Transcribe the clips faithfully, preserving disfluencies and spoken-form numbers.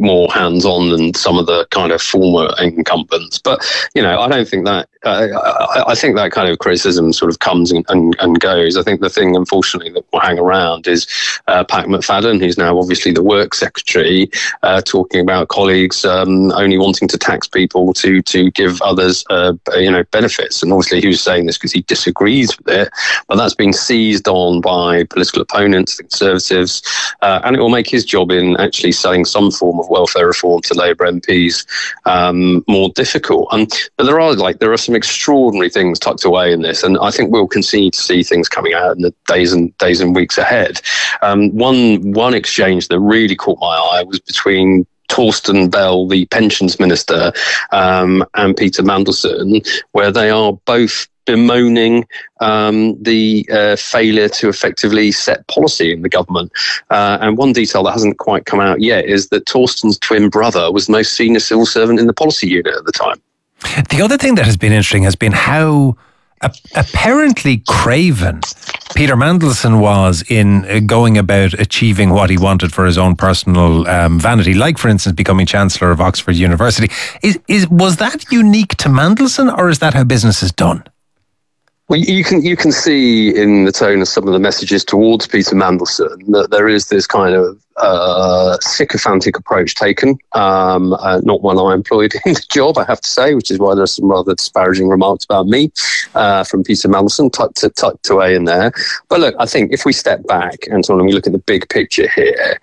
more hands-on than some of the kind of former incumbents. But, you know, I don't think that, uh, I, I think that kind of criticism sort of comes and, and, and goes. I think the thing, unfortunately, that will hang around is uh, Pat McFadden, who's now obviously the work secretary, uh, talking about colleagues um, only wanting to tax people to to give others, uh, you know, benefits. And obviously he was saying this because he disagrees with it, but that's been seized on by political opponents, the Conservatives, uh, and it will make his job in actually selling some form of welfare reform to Labour M Ps um, more difficult. Um, but there are like there are some extraordinary things tucked away in this, and I think we'll continue to see things coming out in the days and days and weeks ahead. Um, one one exchange that really caught my eye was between Torsten Bell, the pensions minister, um, and Peter Mandelson, where they are both bemoaning um, the uh, failure to effectively set policy in the government. Uh, and one detail that hasn't quite come out yet is that Torsten's twin brother was the most senior civil servant in the policy unit at the time. The other thing that has been interesting has been how uh, apparently craven Peter Mandelson was in uh, going about achieving what he wanted for his own personal um, vanity, like, for instance, becoming Chancellor of Oxford University. Is, is was that unique to Mandelson, or is that how business is done? Well, you can you can see in the tone of some of the messages towards Peter Mandelson that there is this kind of uh, sycophantic approach taken. Um, uh, not one I employed in the job, I have to say, which is why there's some rather disparaging remarks about me uh, from Peter Mandelson tucked, tucked away in there. But look, I think if we step back and sort of we look at the big picture here,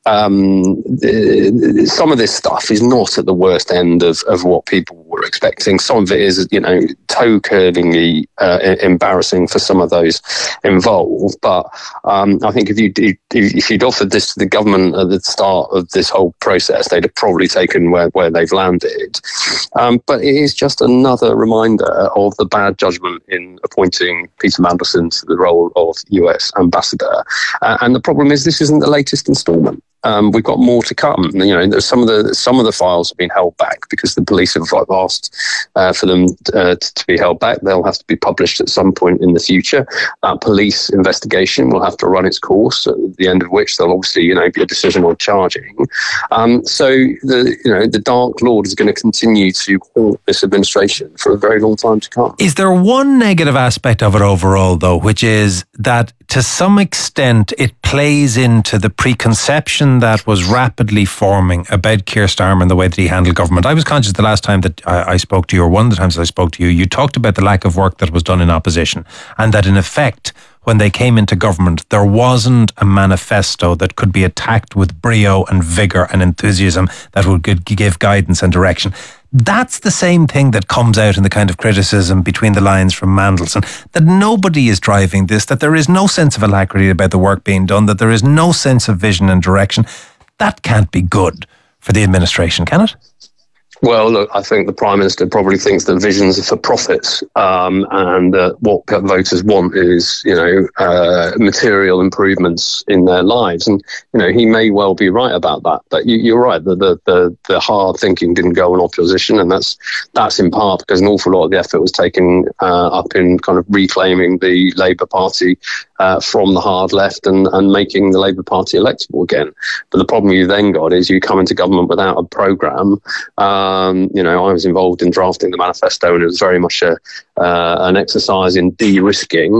um, the, some of this stuff is not at the worst end of, of what people were expecting. Some of it is, you know, toe-curlingly uh, embarrassing for some of those involved. But um, I think if you if you'd offered this to the government at the start of this whole process, they'd have probably taken where, where they've landed. Um, but it is just another reminder of the bad judgment in appointing Peter Mandelson to the role of U S ambassador. Uh, and the problem is this isn't the latest instalment. Um, we've got more to come. You know, there's some of the some of the files have been held back because the police have asked uh, for them uh, to, to be held back. They'll have to be published at some point in the future. That police investigation will have to run its course, at the end of which there'll obviously, you know, be a decision on charging. Um, so the you know the Dark Lord is going to continue to haunt this administration for a very long time to come. Is there one negative aspect of it overall, though, which is that to some extent it plays into the preconception that was rapidly forming about Keir Starmer and the way that he handled government? I was conscious the last time that I, I spoke to you, or one of the times that I spoke to you, you talked about the lack of work that was done in opposition, and that in effect, when they came into government, there wasn't a manifesto that could be attacked with brio and vigour and enthusiasm that would give guidance and direction. That's the same thing that comes out in the kind of criticism between the lines from Mandelson, that nobody is driving this, that there is no sense of alacrity about the work being done, that there is no sense of vision and direction. That can't be good for the administration, can it? Well, look, I think the Prime Minister probably thinks that visions are for profits, um, and uh, what voters want is, you know, uh, material improvements in their lives. And, you know, he may well be right about that. But you, you're right, the, the, the, the hard thinking didn't go on opposition, and that's that's in part because an awful lot of the effort was taken uh, up in kind of reclaiming the Labour Party uh, from the hard left and, and making the Labour Party electable again. But the problem you then got is you come into government without a programme. Um, Um, you know, I was involved in drafting the manifesto, and it was very much a, uh, an exercise in de-risking.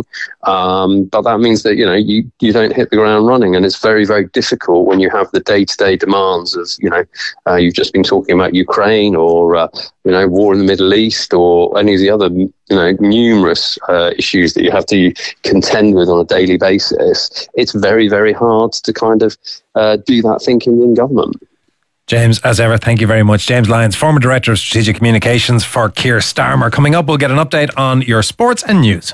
Um, but that means that, you know, you, you don't hit the ground running, and it's very, very difficult when you have the day-to-day demands of, you know, uh, you've just been talking about Ukraine or, uh, you know, war in the Middle East or any of the other, you know, numerous uh, issues that you have to contend with on a daily basis. It's very, very hard to kind of uh, do that thinking in government. James, as ever, thank you very much. James Lyons, former Director of Strategic Communications for Keir Starmer. Coming up, we'll get an update on your sports and news.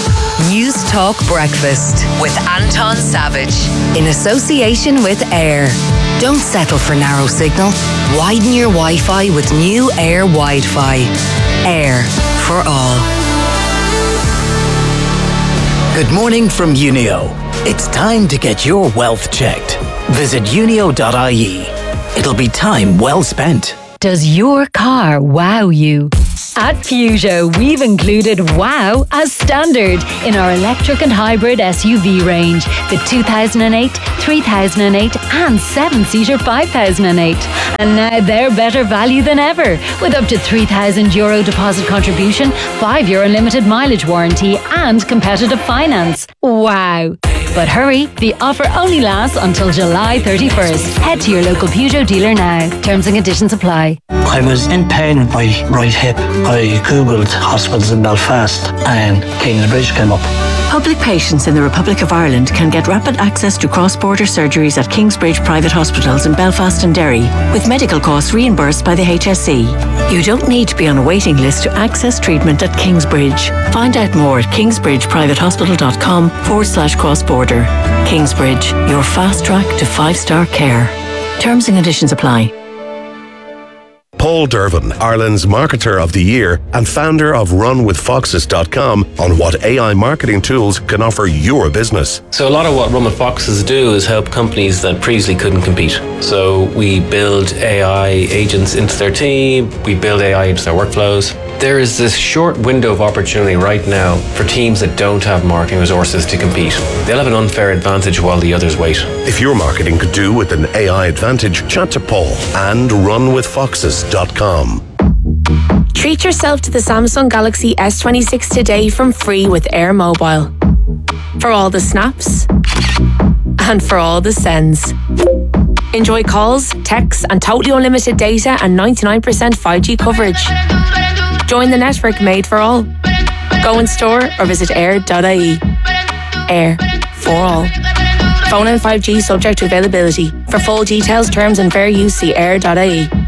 News Talk Breakfast with Anton Savage in association with Air. Don't settle for narrow signal. Widen your Wi-Fi with new Air Wi-Fi. Air for all. Good morning from Unio. It's time to get your wealth checked. Visit unio dot I E. It'll be time well spent. Does your car wow you? At Peugeot, we've included wow as standard in our electric and hybrid S U V range. The two thousand eight, three thousand eight and seven-seater five thousand eight. And now they're better value than ever, with up to three thousand euro deposit contribution, five year unlimited mileage warranty and competitive finance. Wow. But hurry, the offer only lasts until July thirty-first. Head to your local Peugeot dealer now. Terms and conditions apply. I was in pain with my right hip. I googled hospitals in Belfast and Kingsbridge came up. Public patients in the Republic of Ireland can get rapid access to cross-border surgeries at Kingsbridge private hospitals in Belfast and Derry, with medical costs reimbursed by the H S E. You don't need to be on a waiting list to access treatment at Kingsbridge. Find out more at kingsbridgeprivatehospital.com forward slash cross-border. Kingsbridge, your fast track to five-star care. Terms and conditions apply. Paul Dervin, Ireland's Marketer of the Year and founder of run with foxes dot com, on what A I marketing tools can offer your business. So a lot of what Run with Foxes do is help companies that previously couldn't compete. So we build A I agents into their team, we build A I into their workflows. There is this short window of opportunity right now for teams that don't have marketing resources to compete. They'll have an unfair advantage while the others wait. If your marketing could do with an A I advantage, chat to Paul and run with foxes dot com. Treat yourself to the Samsung Galaxy S twenty-six today from free with Air Mobile. For all the snaps and for all the sends. Enjoy calls, texts and totally unlimited data and ninety-nine percent five G coverage. Join the network made for all. Go in store or visit air dot I E. Air for all. Phone and five G subject to availability. For full details, terms and fair use, see air dot I E.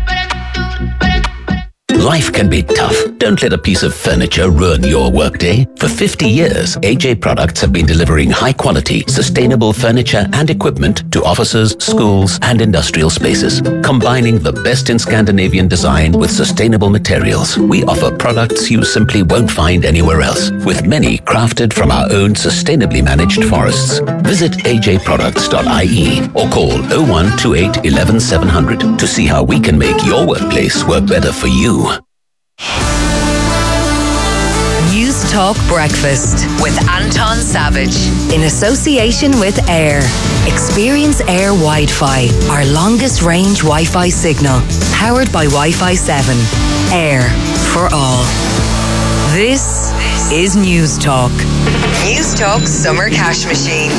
Life can be tough. Don't let a piece of furniture ruin your workday. For fifty years, A J Products have been delivering high-quality, sustainable furniture and equipment to offices, schools, and industrial spaces. Combining the best in Scandinavian design with sustainable materials, we offer products you simply won't find anywhere else, with many crafted from our own sustainably managed forests. Visit a j products dot I E or call oh one two eight, eleven, seven hundred to see how we can make your workplace work better for you. News Talk Breakfast with Anton Savage in association with Air. Experience Air Wi-Fi, our longest range Wi-Fi signal, powered by Wi-Fi seven. Air for all. This is News Talk. News Talk Summer Cash Machine.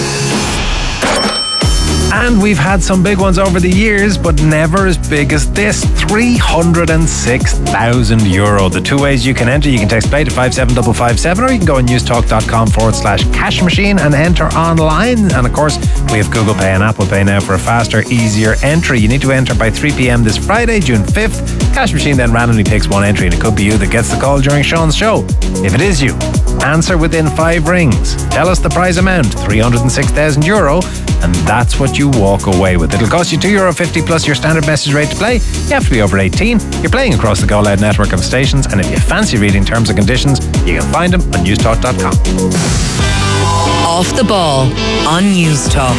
And we've had some big ones over the years, but never as big as this. three hundred six thousand euro. The two ways you can enter: you can text play to five seven five five seven, or you can go on newstalk.com forward slash cash machine and enter online. And of course, we have Google Pay and Apple Pay now for a faster, easier entry. You need to enter by three p.m. this Friday, June fifth. Cash Machine then randomly picks one entry, and it could be you that gets the call during Sean's show. If it is you, answer within five rings. Tell us the prize amount, three hundred six thousand euro, and that's what you walk away with. It'll cost you two euro fifty plus your standard message rate to play. You have to be over eighteen. You're playing across the Go Loud network of stations, and if you fancy reading terms and conditions, you can find them on newstalk dot com. Off the ball on News Talk.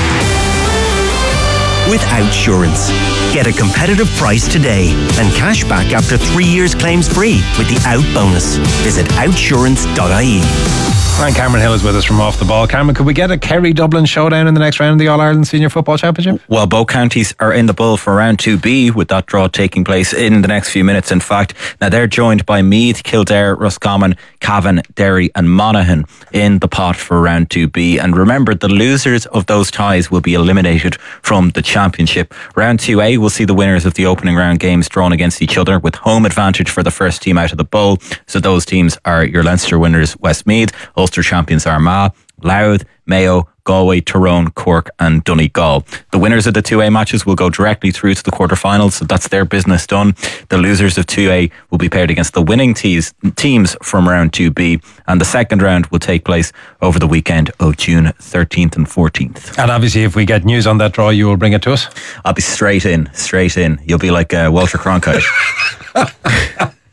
With Outsurance. Get a competitive price today and cash back after three years claims free with the Out bonus. Visit outsurance dot I E. And Cameron Hill is with us from Off the Ball. Cameron, could we get a Kerry-Dublin showdown in the next round of the All-Ireland Senior Football Championship? Well, both counties are in the bull for round two B, with that draw taking place in the next few minutes, in fact. Now, they're joined by Meath, Kildare, Roscommon, Cavan, Derry and Monaghan in the pot for round two B. And remember, the losers of those ties will be eliminated from the championship. Round two A will see the winners of the opening round games drawn against each other, with home advantage for the first team out of the bowl. So those teams are your Leinster winners, Westmeath, Ulster champions Armagh, Louth, Mayo, Galway, Tyrone, Cork and Donegal. The winners of the two A matches will go directly through to the quarterfinals, so that's their business done. The losers of two A will be paired against the winning tees, teams from round two B, and the second round will take place over the weekend of June thirteenth and fourteenth. And obviously, if we get news on that draw, you will bring it to us? I'll be straight in, straight in. You'll be like uh, Walter Cronkite.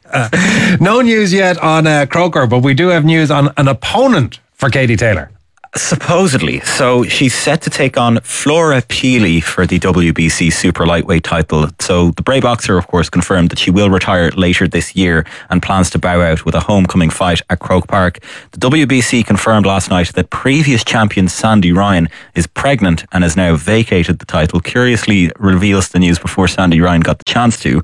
Uh, no news yet on uh, Croker, but we do have news on an opponent for Katie Taylor. Supposedly. So she's set to take on Flora Peely for the W B C Super Lightweight title. So the Bray boxer, of course, confirmed that she will retire later this year and plans to bow out with a homecoming fight at Croke Park. The W B C confirmed last night that previous champion Sandy Ryan is pregnant and has now vacated the title. Curiously reveals the news before Sandy Ryan got the chance to.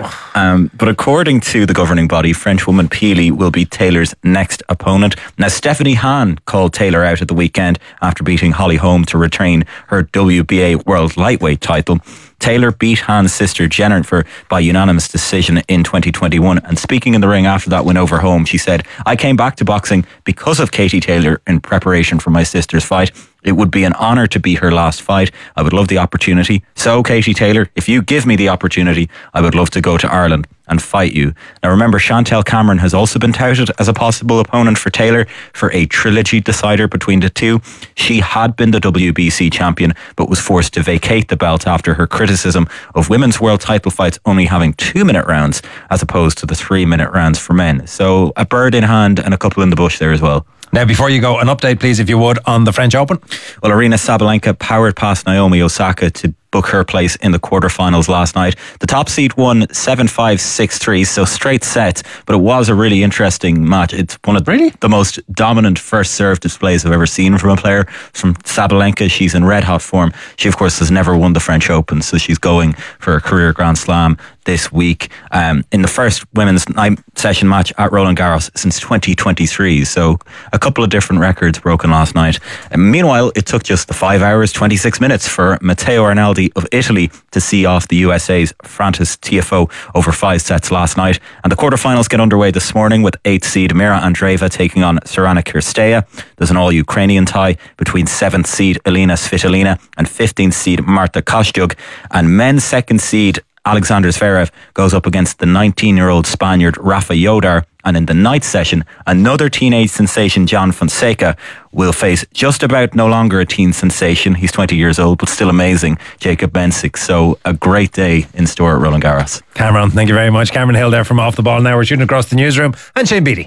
Um, but according to the governing body, Frenchwoman Peely will be Taylor's next opponent. Now, Stephanie Hahn called Taylor out at the weekend after beating Holly Holm to retain her W B A World Lightweight title. Taylor beat Hahn's sister Jennifer by unanimous decision in twenty twenty-one, and speaking in the ring after that win over Holm, she said, "I came back to boxing because of Katie Taylor in preparation for my sister's fight. It would be an honour to be her last fight. I would love the opportunity. So, Katie Taylor, if you give me the opportunity, I would love to go to Ireland and fight you." Now remember, Chantel Cameron has also been touted as a possible opponent for Taylor for a trilogy decider between the two. She had been the W B C champion, but was forced to vacate the belt after her criticism of women's world title fights only having two minute rounds as opposed to the three minute rounds for men. So a bird in hand and a couple in the bush there as well. Now, before you go, an update, please, if you would, on the French Open. Well, Aryna Sabalenka powered past Naomi Osaka to book her place in the quarterfinals last night. The top seed won seven five, six three, so straight sets, but it was a really interesting match. It's one of really? the most dominant first serve displays I've ever seen from a player. From Sabalenka, she's in red hot form. She, of course, has never won the French Open, so she's going for a career Grand Slam this week. Um, in the first women's night session match at Roland Garros since twenty twenty-three, so a couple of different records broken last night. And meanwhile, it took just the five hours, twenty-six minutes for Matteo Arnaldi of Italy to see off the U S A's Francis Tiafoe over five sets last night. And the quarterfinals get underway this morning with eighth seed Mira Andreeva taking on Sorana Cirstea. There's an all-Ukrainian tie between seventh seed Elena Svitolina and fifteenth seed Marta Kostyuk. And men's second seed Alexander Zverev goes up against the nineteen-year-old Spaniard Rafa Jodar. And in the night session, another teenage sensation, John Fonseca, will face just about no longer a teen sensation. He's twenty years old, but still amazing, Jacob Bensic. So a great day in store at Roland Garros. Cameron, thank you very much. Cameron Hill there from Off the Ball. Now we're shooting across the newsroom. And Shane Beattie.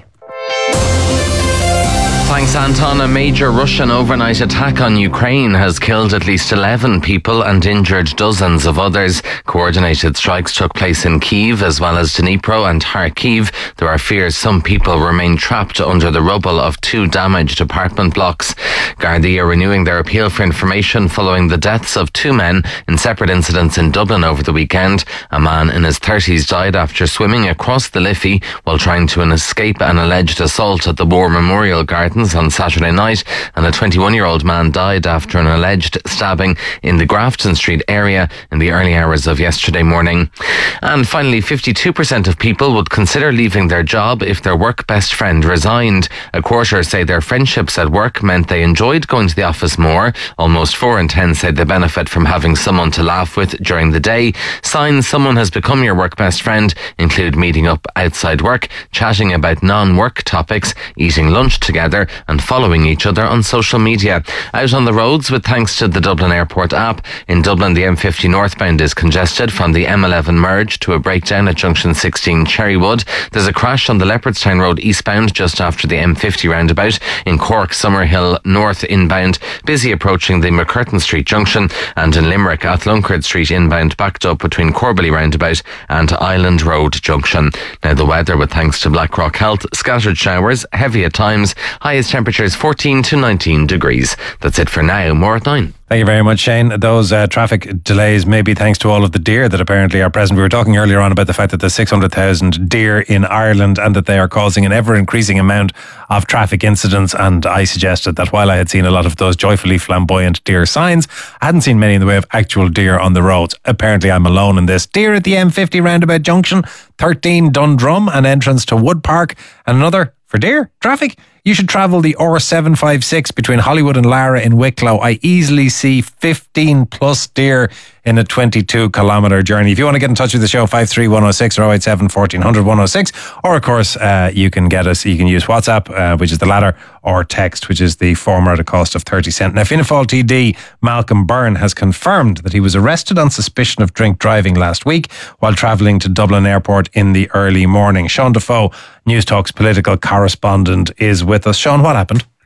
Thanks, Anton. A major Russian overnight attack on Ukraine has killed at least eleven people and injured dozens of others. Coordinated strikes took place in Kyiv as well as Dnipro and Kharkiv. There are fears some people remain trapped under the rubble of two damaged apartment blocks. Gardaí are renewing their appeal for information following the deaths of two men in separate incidents in Dublin over the weekend. A man in his thirties died after swimming across the Liffey while trying to escape an alleged assault at the War Memorial Gardens on Saturday night, and a twenty-one-year-old man died after an alleged stabbing in the Grafton Street area in the early hours of yesterday morning. And finally, fifty-two percent of people would consider leaving their job if their work best friend resigned. A quarter say their friendships at work meant they enjoyed going to the office more. Almost four in ten say they benefit from having someone to laugh with during the day. Signs someone has become your work best friend include meeting up outside work, chatting about non-work topics, eating lunch together, and following each other on social media. Out on the roads with thanks to the Dublin Airport app. In Dublin, the M fifty northbound is congested from the M eleven merge to a breakdown at junction sixteen Cherrywood. There's a crash on the Leopardstown Road eastbound just after the M fifty roundabout. In Cork, Summerhill north inbound, busy approaching the McCurtain Street junction, and in Limerick, Athlunkard Street inbound backed up between Corbally roundabout and Island Road junction. Now the weather with thanks to Blackrock Health, scattered showers, heavy at times, highest temperatures fourteen to nineteen degrees. That's it for now. More at nine. Thank you very much, Shane. Those uh, traffic delays may be thanks to all of the deer that apparently are present. We were talking earlier on about the fact that there's six hundred thousand deer in Ireland and that they are causing an ever-increasing amount of traffic incidents. And I suggested that while I had seen a lot of those joyfully flamboyant deer signs, I hadn't seen many in the way of actual deer on the roads. Apparently I'm alone in this. Deer at the M fifty roundabout junction, thirteen Dundrum, an entrance to Wood Park, and another for deer traffic. You should travel the R seven fifty-six between Hollywood and Lara in Wicklow. I easily see fifteen plus deer in a twenty-two kilometre journey. If you want to get in touch with the show, five three one oh six or oh eight seven, fourteen hundred, one oh six. Or, of course, uh, you can get us, you can use WhatsApp, uh, which is the latter, or text, which is the former at a cost of thirty cents. Now, Fianna Fáil T D Malcolm Byrne has confirmed that he was arrested on suspicion of drink driving last week while travelling to Dublin Airport in the early morning. Sean Defoe, News Talk's political correspondent, is with us. Sean, what happened?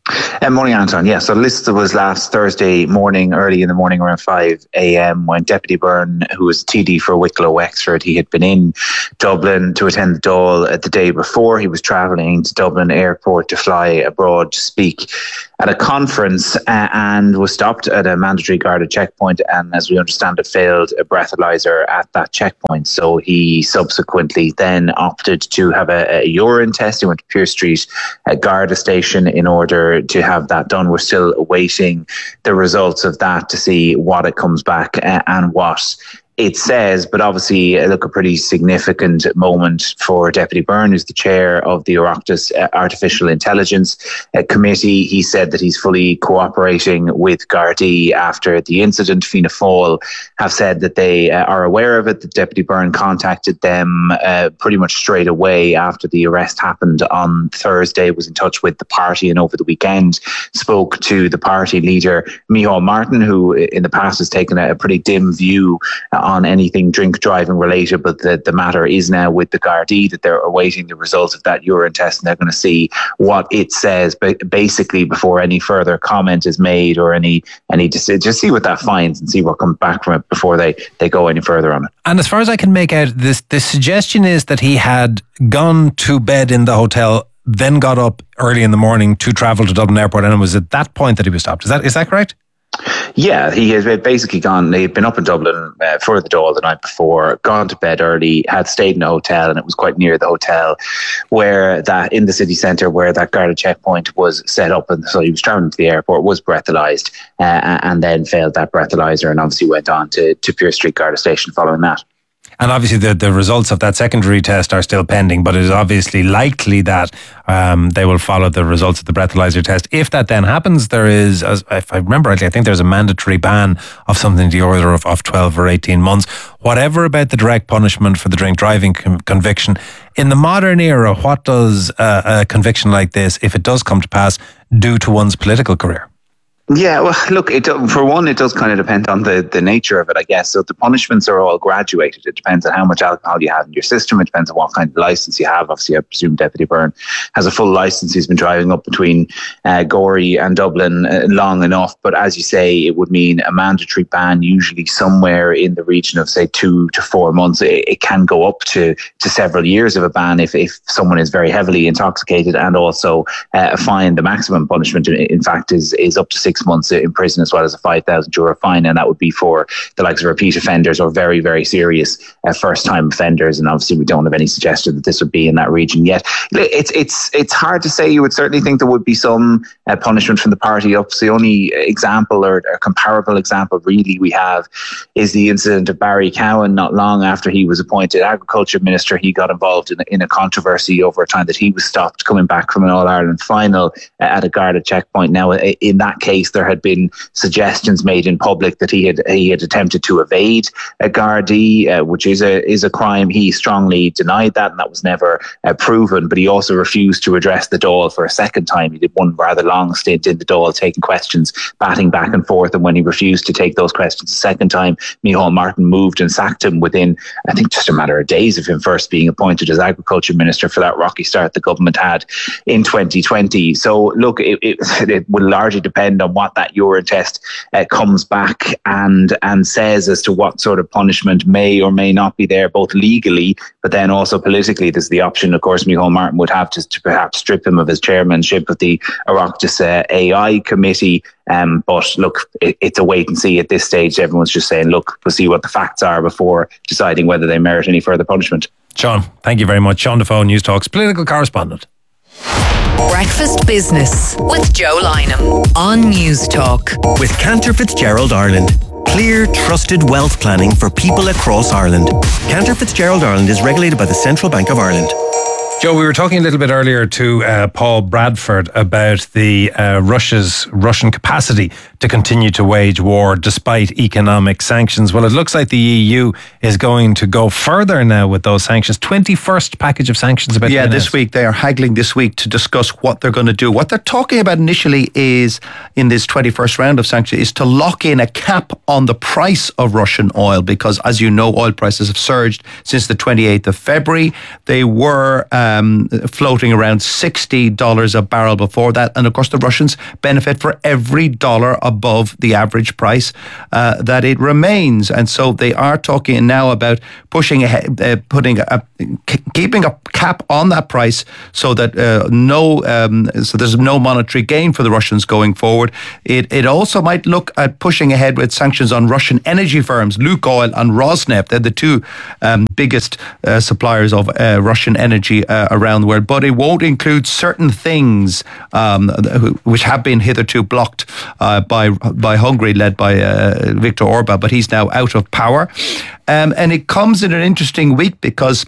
Uh, morning, Anton. Yeah, so this was last Thursday morning, early in the morning, around five a.m. when Deputy Byrne, who was T D for Wicklow Wexford, he had been in Dublin to attend the Dáil the day before. He was travelling to Dublin Airport to fly abroad to speak at a conference uh, and was stopped at a mandatory guarded checkpoint, and as we understand it, failed a breathalyzer at that checkpoint. So he subsequently then opted to have a, a urine test. He went to Pearse Street uh, Garda station in order to have that done. We're still awaiting the results of that to see what it comes back uh, and what it says, but obviously, uh, look, a pretty significant moment for Deputy Byrne, who's the chair of the Oireachtas uh, Artificial Intelligence uh, Committee. He said that he's fully cooperating with Gardaí after the incident. Fianna Fáil have said that they uh, are aware of it, that Deputy Byrne contacted them uh, pretty much straight away after the arrest happened on Thursday, was in touch with the party, and over the weekend spoke to the party leader, Micheál Martin, who in the past has taken a, a pretty dim view uh, on anything drink driving related, but the, the matter is now with the Gardaí, that they're awaiting the results of that urine test, and they're going to see what it says basically before any further comment is made or any any decision. Just see what that finds and see what comes back from it before they, they go any further on it. And as far as I can make out, this the suggestion is that he had gone to bed in the hotel, then got up early in the morning to travel to Dublin Airport, and it was at that point that he was stopped. Is that is that correct? Yeah, he has basically gone, he'd been up in Dublin uh, for the Dáil the night before, gone to bed early, had stayed in a hotel, and it was quite near the hotel where that, in the city centre, where that guarded checkpoint was set up. And so he was travelling to the airport, was breathalyzed, uh, and then failed that breathalyzer, and obviously went on to, to Pearse Street Garda Station following that. And obviously the, the results of that secondary test are still pending, but it is obviously likely that um, they will follow the results of the breathalyzer test. If that then happens, there is, as if I remember rightly, I think there's a mandatory ban of something to the order of, of twelve or eighteen months. Whatever about the direct punishment for the drink driving con- conviction, in the modern era, what does uh, a conviction like this, if it does come to pass, do to one's political career? Yeah, well, look, it, for one, it does kind of depend on the, the nature of it, I guess. So the punishments are all graduated. It depends on how much alcohol you have in your system. It depends on what kind of license you have. Obviously, I presume Deputy Byrne has a full license. He's been driving up between uh, Gorey and Dublin uh, long enough. But as you say, it would mean a mandatory ban, usually somewhere in the region of, say, two to four months. It, it can go up to, to several years of a ban if, if someone is very heavily intoxicated, and also uh, a fine. The maximum punishment, in fact, is, is up to six months in prison, as well as a five thousand euro fine, and that would be for the likes of repeat offenders or very, very serious uh, first-time offenders. And obviously, we don't have any suggestion that this would be in that region yet. It's it's it's hard to say. You would certainly think there would be some uh, punishment from the party ups. The only example or, or comparable example really we have is the incident of Barry Cowan. Not long after he was appointed Agriculture Minister, he got involved in, in a controversy over a time that he was stopped coming back from an All-Ireland final uh, at a Garda checkpoint. Now, in that case, there had been suggestions made in public that he had he had attempted to evade a Gardaí, uh, which is a is a crime. He strongly denied that, and that was never uh, proven. But he also refused to address the Dáil for a second time. He did one rather long stint in the Dáil, taking questions, batting back and forth. And when he refused to take those questions a second time, Micheál Martin moved and sacked him within, I think, just a matter of days of him first being appointed as Agriculture Minister for that rocky start the government had in twenty twenty. So look, it, it, it will largely depend on what that urine test uh, comes back and and says as to what sort of punishment may or may not be there, both legally, but then also politically. There's the option, of course, Micheál Martin would have to, to perhaps strip him of his chairmanship of the Oireachtas uh, A I committee. Um, but look, it, it's a wait and see at this stage. Everyone's just saying, look, we'll see what the facts are before deciding whether they merit any further punishment. Sean, thank you very much. Sean Defoe, News Talk's political correspondent. Breakfast Business with Joe Lynham on News Talk. With Cantor Fitzgerald Ireland. Clear, trusted wealth planning for people across Ireland. Cantor Fitzgerald Ireland is regulated by the Central Bank of Ireland. Joe, we were talking a little bit earlier to uh, Paul Bradford about the uh, Russia's Russian capacity to continue to wage war despite economic sanctions. Well, it looks like the E U is going to go further now with those sanctions. twenty-first package of sanctions about Yeah, this week they are haggling this week to discuss what they're going to do. What they're talking about initially is, in this twenty-first round of sanctions, is to lock in a cap on the price of Russian oil, because, as you know, oil prices have surged since the twenty-eighth of February. They were uh, um, floating around sixty dollars a barrel before that. And of course, the Russians benefit for every dollar above the average price uh, that it remains. And so they are talking now about pushing ahead, uh, putting a, keeping a cap on that price so that uh, no, um, so there's no monetary gain for the Russians going forward. It it also might look at pushing ahead with sanctions on Russian energy firms, Lukoil and Rosneft. They're the two um, biggest uh, suppliers of uh, Russian energy uh, around the world. But it won't include certain things um, which have been hitherto blocked uh, by by Hungary, led by uh, Viktor Orban. But he's now out of power, um, and it comes in an interesting week because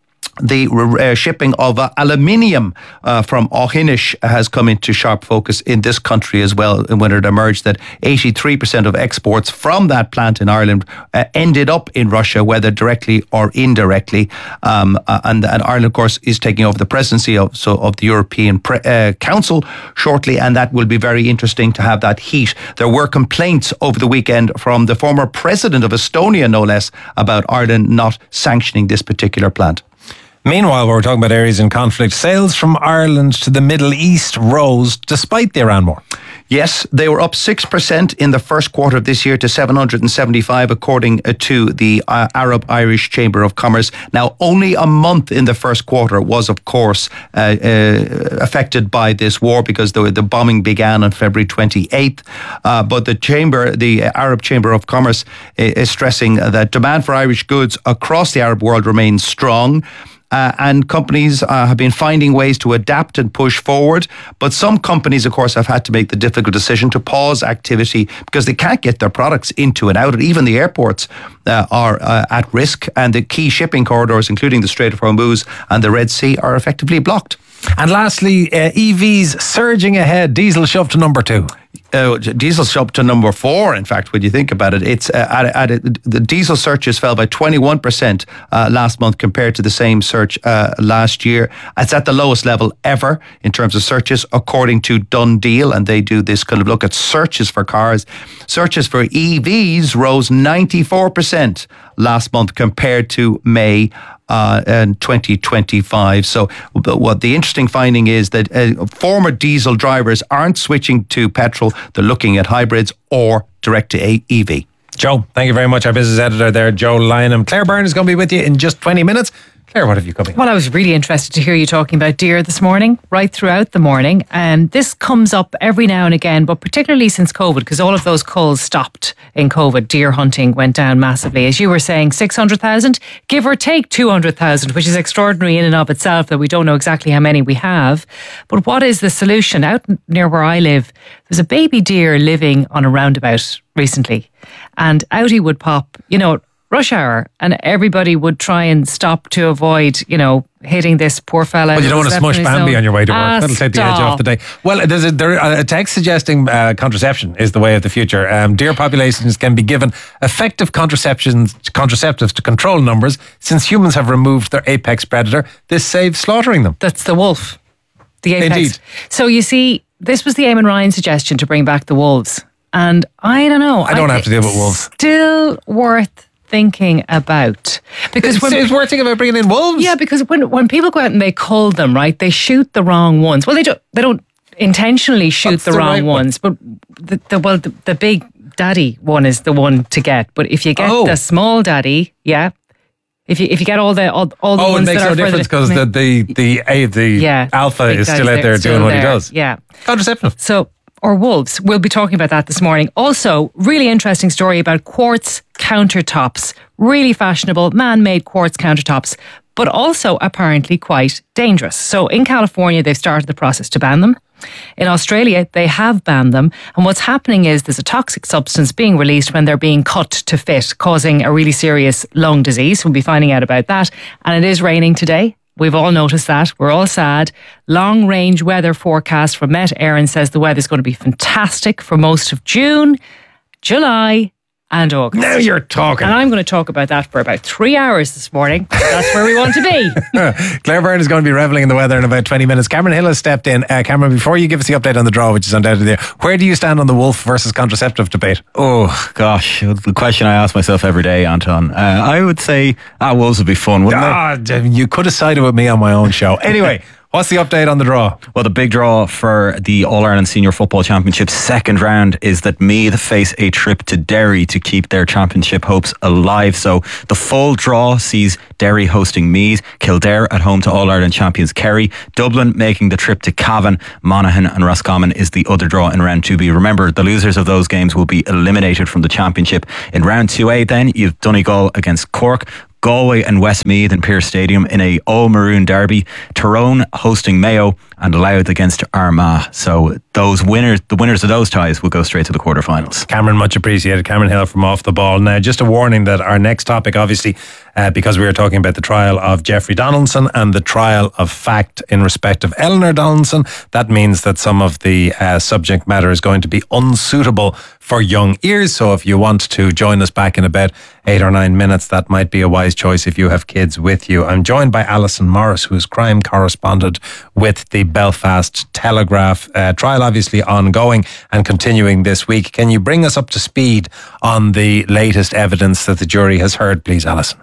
the uh, shipping of uh, aluminium uh, from Auchinish has come into sharp focus in this country as well, when it emerged that eighty-three percent of exports from that plant in Ireland uh, ended up in Russia, whether directly or indirectly. Um, uh, and, and Ireland, of course, is taking over the presidency of, so of the European Pre- uh, Council shortly, and that will be very interesting to have that heat. There were complaints over the weekend from the former president of Estonia, no less, about Ireland not sanctioning this particular plant. Meanwhile, we're talking about areas in conflict. Sales from Ireland to the Middle East rose despite the Iran war. Yes, they were up six percent in the first quarter of this year to seven hundred seventy-five, according to the uh, Arab Irish Chamber of Commerce. Now, only a month in the first quarter was, of course, uh, uh, affected by this war because the, the bombing began on February twenty-eighth. Uh, but the chamber, the Arab Chamber of Commerce, is stressing that demand for Irish goods across the Arab world remains strong. Uh, and companies uh, have been finding ways to adapt and push forward. But some companies, of course, have had to make the difficult decision to pause activity because they can't get their products into and out. And even the airports uh, are uh, at risk. And the key shipping corridors, including the Strait of Hormuz and the Red Sea, are effectively blocked. And lastly, uh, E Vs surging ahead. Diesel shoved to number two. Uh, diesel shoved to number four, in fact, when you think about it. It's uh, at, at it, the diesel searches fell by twenty-one percent uh, last month compared to the same search uh, last year. It's at the lowest level ever in terms of searches, according to Dundee, and they do this kind of look at searches for cars. Searches for E Vs rose ninety-four percent last month compared to May Uh, in twenty twenty-five. So what the interesting finding is that uh, former diesel drivers aren't switching to petrol. They're looking at hybrids or direct to E V. Joe, thank you very much. Our business editor there, Joe Lynham. Claire Byrne is going to be with you in just twenty minutes. Claire, what have you coming? Well, I was really interested to hear you talking about deer this morning, right throughout the morning. And this comes up every now and again, but particularly since COVID, because all of those culls stopped in COVID. Deer hunting went down massively. As you were saying, six hundred thousand, give or take two hundred thousand, which is extraordinary in and of itself, that we don't know exactly how many we have. But what is the solution? Out near where I live, there's a baby deer living on a roundabout recently. And out he would pop, you know, rush hour, and everybody would try and stop to avoid, you know, hitting this poor fella. Well, you don't want to smush Bambi on your way to work. Ah, That'll take stop. the edge off the day. Well, there's a, there, a text suggesting uh, contraception is the way of the future. Um, deer populations can be given effective contraceptions, contraceptives to control numbers. Since humans have removed their apex predator, this saves slaughtering them. That's the wolf. The apex. Indeed. So you see, this was the Eamon Ryan suggestion to bring back the wolves. And I don't know. I don't I have to deal with wolves. Still worth thinking about, because it's, when, it's worth thinking about bringing in wolves. Yeah, because when when people go out and they cull them, right, they shoot the wrong ones. Well, they don't they don't intentionally shoot That's the, the wrong right one. ones, but the, the well the, the big daddy one is the one to get. But if you get Oh. the small daddy, yeah, if you if you get all the all, all the Oh, it ones makes that no are difference further- because the the the, a, the yeah, alpha big is still daddy's out there still doing what he there. does. Yeah, contraceptive. So. Or wolves. We'll be talking about that this morning. Also, really interesting story about quartz countertops. Really fashionable, man-made quartz countertops, but also apparently quite dangerous. So in California, they've started the process to ban them. In Australia, they have banned them. And what's happening is there's a toxic substance being released when they're being cut to fit, causing a really serious lung disease. We'll be finding out about that. And it is raining today. We've all noticed that. We're all sad. Long range weather forecast from Met Éireann says the weather's going to be fantastic for most of June, July, and August. Now you're talking. And I'm going to talk about that for about three hours this morning. That's where we want to be. Claire Byrne is going to be revelling in the weather in about twenty minutes. Cameron Hill has stepped in. Uh, Cameron, before you give us the update on the draw, which is undoubtedly there, where do you stand on the wolf versus contraceptive debate? Oh, gosh. The question I ask myself every day, Anton. Uh, I would say, ah, wolves would be fun, wouldn't ah, they? You could have sided with me on my own show. Anyway. What's the update on the draw? Well, the big draw for the All-Ireland Senior Football Championship second round is that Meath face a trip to Derry to keep their championship hopes alive. So the full draw sees Derry hosting Meath, Kildare at home to All-Ireland champions Kerry, Dublin making the trip to Cavan, Monaghan and Roscommon is the other draw in round two B. Remember, the losers of those games will be eliminated from the championship. In round two A then, you've Donegal against Cork, Galway and Westmeath in Pearse Stadium in a all-maroon derby, Tyrone hosting Mayo and Louth against Armagh. So those winners, the winners of those ties will go straight to the quarterfinals. Cameron, much appreciated. Cameron Hill from Off the Ball. Now, just a warning that our next topic, obviously, uh, because we were talking about the trial of Jeffrey Donaldson and the trial of fact in respect of Eleanor Donaldson, that means that some of the uh, subject matter is going to be unsuitable for young ears. So if you want to join us back in about eight or nine minutes, that might be a wise choice if you have kids with you. I'm joined by Alison Morris, who is crime correspondent with the Belfast Telegraph. Uh, trial obviously ongoing and continuing this week. Can you bring us up to speed on the latest evidence that the jury has heard, please, Alison?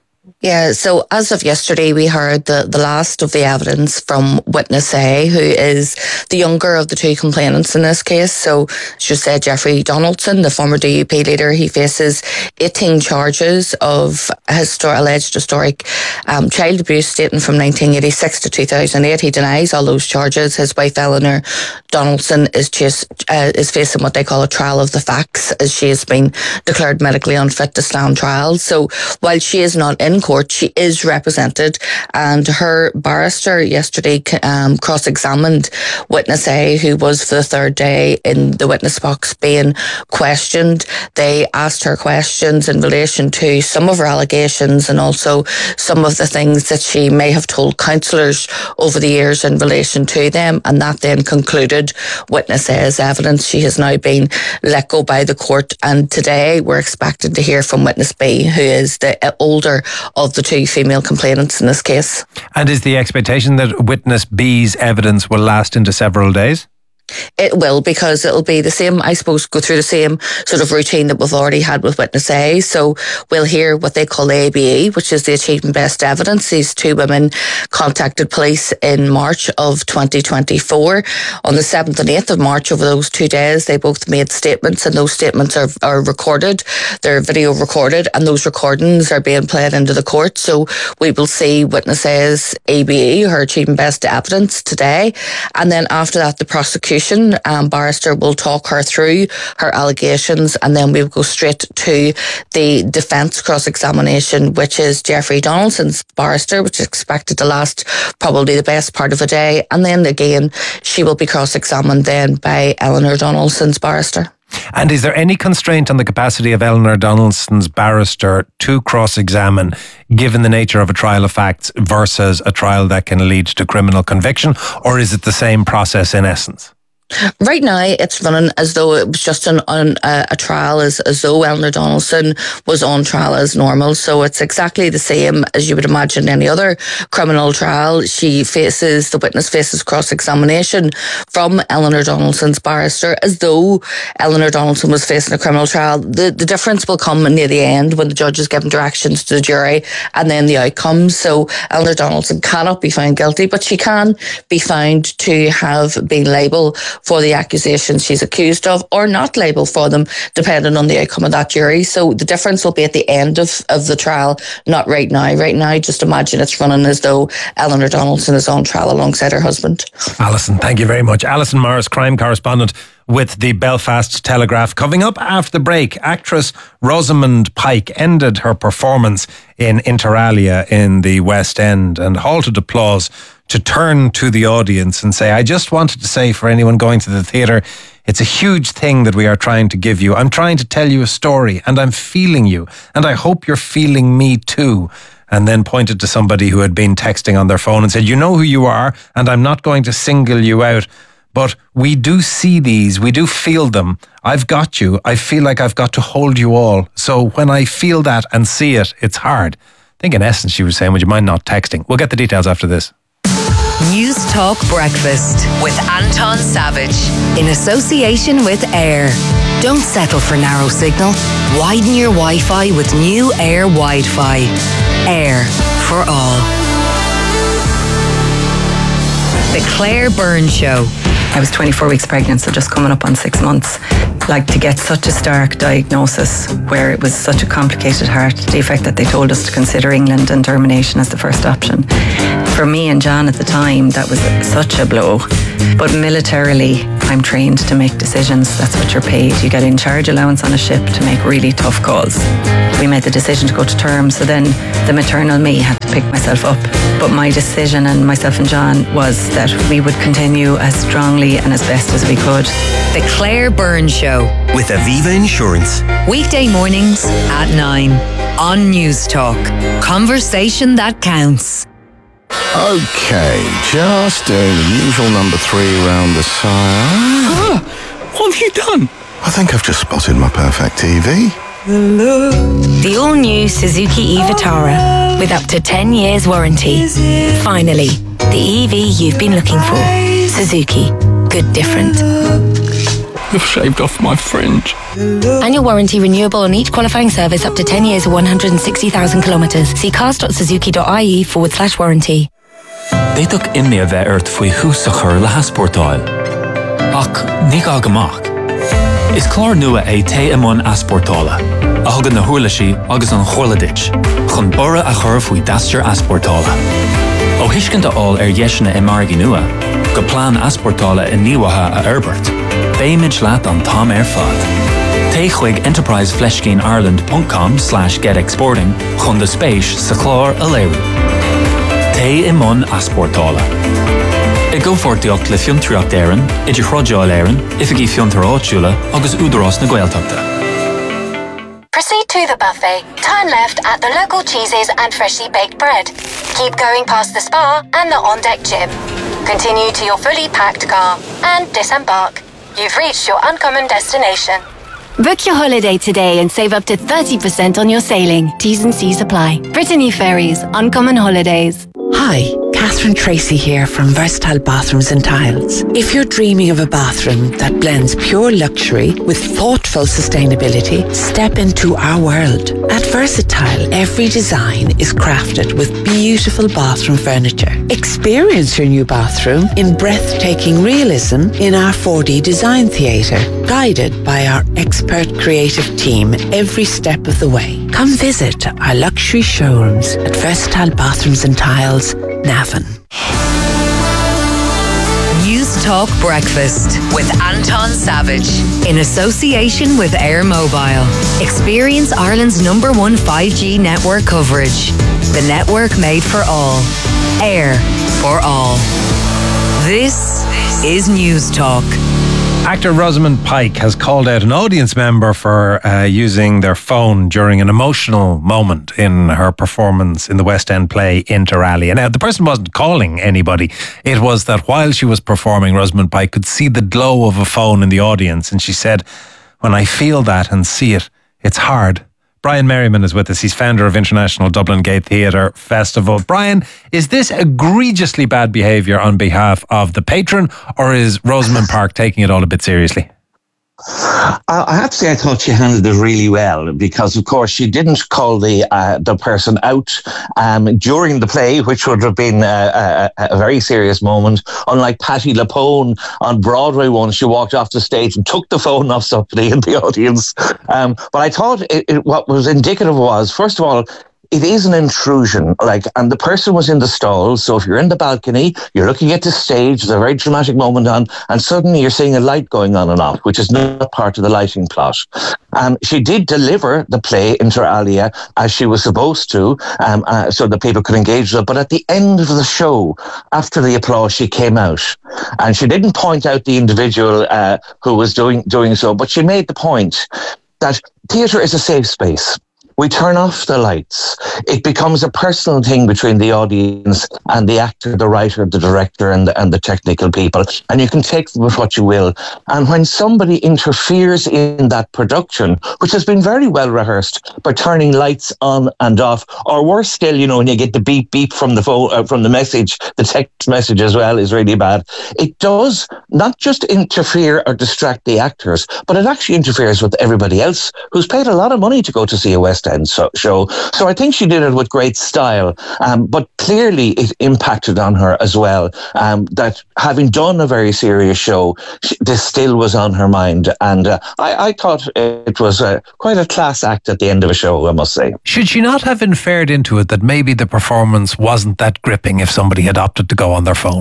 Yeah, so as of yesterday, we heard the, the last of the evidence from witness A, who is the younger of the two complainants in this case. So, as you said, Jeffrey Donaldson, the former D U P leader, he faces eighteen charges of histor- alleged historic um, child abuse dating from nineteen eighty-six to two thousand eight. He denies all those charges. His wife, Eleanor Donaldson, is just, uh, is facing what they call a trial of the facts, as she has been declared medically unfit to stand trial. So, while she is not in court, she is represented, and her barrister yesterday um, cross-examined witness A, who was for the third day in the witness box being questioned. They asked her questions in relation to some of her allegations and also some of the things that she may have told counsellors over the years in relation to them, and that then concluded witness A's evidence. She has now been let go by the court, and today we're expected to hear from witness B, who is the older of the two female complainants in this case. And is the expectation that witness B's evidence will last into several days? It will, because it'll be the same, I suppose, go through the same sort of routine that we've already had with witness A. So we'll hear what they call the A B E, which is the achieving best evidence. These two women contacted police in March of twenty twenty-four. On the seventh and eighth of March, over those two days, they both made statements, and those statements are, are recorded. They're video recorded, and those recordings are being played into the court. So we will see witness A's A B E, her achieving best evidence, today. And then after that, the prosecution Um, barrister will talk her through her allegations, and then we'll go straight to the defence cross-examination, which is Jeffrey Donaldson's barrister, which is expected to last probably the best part of a day. And then again, she will be cross-examined then by Eleanor Donaldson's barrister. And is there any constraint on the capacity of Eleanor Donaldson's barrister to cross-examine, given the nature of a trial of facts versus a trial that can lead to criminal conviction, or is it the same process in essence? Right now, it's running as though it was just an, on a, a trial, as, as though Eleanor Donaldson was on trial as normal. So it's exactly the same as you would imagine any other criminal trial. She faces, the witness faces cross-examination from Eleanor Donaldson's barrister, as though Eleanor Donaldson was facing a criminal trial. The, the difference will come near the end when the judge is giving directions to the jury and then the outcomes. So Eleanor Donaldson cannot be found guilty, but she can be found to have been liable for the accusations she's accused of, or not liable for them, depending on the outcome of that jury. So the difference will be at the end of, of the trial, not right now. Right now, just imagine it's running as though Eleanor Donaldson is on trial alongside her husband. Alison, thank you very much. Alison Morris, crime correspondent with the Belfast Telegraph. Coming up after the break, actress Rosamund Pike ended her performance in Inter Alia in the West End and halted applause to turn to the audience and say, I just wanted to say for anyone going to the theatre, it's a huge thing that we are trying to give you. I'm trying to tell you a story, and I'm feeling you, and I hope you're feeling me too. And then pointed to somebody who had been texting on their phone and said, you know who you are, and I'm not going to single you out, But we do see these, we do feel them. I've got you. I feel like I've got to hold you all. So when I feel that and see it, it's hard. I think in essence she was saying, would you mind not texting? We'll get the details after this. News Talk Breakfast with Anton Savage in association with Air. Don't settle for narrow signal. Widen your Wi-Fi with new Air Wi-Fi. Air for all. The Claire Byrne Show. I was twenty-four weeks pregnant, so just coming up on six months. Like, to get such a stark diagnosis where it was such a complicated heart defect that they told us to consider England and termination as the first option. For me and John at the time, that was such a blow. But militarily, I'm trained to make decisions. That's what you're paid. You get in charge allowance on a ship to make really tough calls. We made the decision to go to term, so then the maternal me had to pick myself up. But my decision, and myself and John, was that we would continue as strongly and as best as we could. The Claire Byrne Show. With Aviva Insurance. Weekday mornings at nine on News Talk. Conversation that counts. Okay, just doing the usual number three round the side. Ah, what have you done? I think I've just spotted my perfect T V. The all-new Suzuki e-Vitara with up to ten years warranty. Finally, the E V you've been looking for. Suzuki. Good different. You've shaved off my fringe. Annual warranty renewable on each qualifying service up to ten years or one hundred sixty thousand kilometres. See cars.suzuki.ie forward slash warranty. Déadach imne a bheith ort faoi húsachar le hasportáil. Ach, ní gá gamach. Is clár nua é té imón asportála. A thugad na huirlisí agus an chorladit. Chun bora a chur faoi dasteir asportála. Ó hiiscint aáil ar dheisina i margaí nua. Go plán asportála in níomhatha a Herbert. Béimid leat an tám ar fad. Té chuig enterprisefleshgaineIreland.com slash getexporting chun de spéis sa chlár a léirú. Té imón asportála. I go fortiocht le fiontraíocht éireann, idir chrodáil éireann, ifigí fiontar áitiúla agus údarás na Gaeltachta. Proceed to the buffet. Turn left at the local cheeses and freshly baked bread. Keep going past the spa and the on-deck gym. Continue to your fully packed car and disembark. You've reached your uncommon destination. Book your holiday today and save up to thirty percent on your sailing. T's and C's apply. Brittany Ferries, Uncommon Holidays. Hi, Catherine Tracy here from Versatile Bathrooms and Tiles. If you're dreaming of a bathroom that blends pure luxury with thoughtful sustainability, step into our world. At Versatile, every design is crafted with beautiful bathroom furniture. Experience your new bathroom in breathtaking realism in our four D design theatre, guided by our expert creative team every step of the way. Come visit our luxury showrooms at Versatile Bathrooms and Tiles, Navan. News Talk Breakfast with Anton Savage in association with Air Mobile. Experience Ireland's number one five G network coverage. The network made for all. Air for all. This is News Talk. Actor Rosamund Pike has called out an audience member for uh, using their phone during an emotional moment in her performance in the West End play Inter Alia. Now, the person wasn't calling anybody. It was that while she was performing, Rosamund Pike could see the glow of a phone in the audience, and she said, "When I feel that and see it, it's hard." Brian Merriman is with us. He's founder of International Dublin Gay Theatre Festival. Brian, is this egregiously bad behaviour on behalf of the patron, or is Rosamund Pike taking it all a bit seriously? I have to say I thought she handled it really well, because of course she didn't call the uh, the person out um, during the play, which would have been a, a, a very serious moment. Unlike Patti LuPone on Broadway once, she walked off the stage and took the phone off somebody in the audience. Um, but I thought it, it, what was indicative was, first of all, it is an intrusion, like, and the person was in the stalls. So if you're in the balcony, you're looking at the stage, there's a very dramatic moment on, and suddenly you're seeing a light going on and off, which is not part of the lighting plot. Um, she did deliver the play Inter Alia as she was supposed to, um, uh, so that people could engage with it. But at the end of the show, after the applause, she came out, and she didn't point out the individual uh, who was doing doing so, but she made the point that theatre is a safe space. we turn off the lights. It becomes a personal thing between the audience and the actor, the writer, the director, and the, and the technical people. And you can take them with what you will. And when somebody interferes in that production, which has been very well rehearsed, by turning lights on and off, or worse still, you know, when you get the beep beep from the phone, uh, from the message, the text message as well is really bad. It does not just interfere or distract the actors, but it actually interferes with everybody else who's paid a lot of money to go to see a West End so- show. So I think she did it with great style, um, but clearly it impacted on her as well, um, that having done a very serious show, she, this still was on her mind. And uh, I, I thought it was uh, quite a class act at the end of a show, I must say. Should she not have inferred into it that maybe the performance wasn't that gripping if somebody had opted to go on their phone?